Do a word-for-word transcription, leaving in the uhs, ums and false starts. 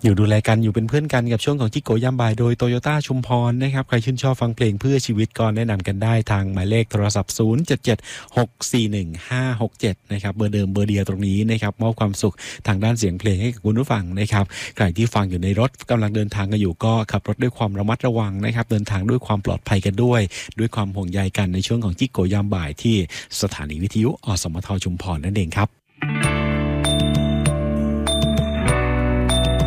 อยู่ดูแลกันอยู่เป็นเพื่อนกันกับช่วงของจิโกยามบ่ายโดยโตโยต้าชุมพรนะครับใครชื่นชอบฟังเพลงเพื่อชีวิตก็แนะนำกันได้ทางหมายเลขโทรศัพท์ศูนย์ เจ็ด เจ็ด หก สี่ หนึ่ง ห้า หก เจ็ดนะครับเบอร์เดิมเบอร์เดียวตรงนี้นะครับมอบความสุขทางด้านเสียงเพลงให้กับคุณผู้ฟังนะครับใครที่ฟังอยู่ในรถกำลังเดินทางกันอยู่ก็ขับรถด้วยความระมัดระวังนะครับเดินทางด้วยความปลอดภัยกันด้วยด้วยความห่วงใยกันในช่วงของจิโกยามบ่ายที่สถานีวิทยุอสมทชุมพรนั่นเองครับ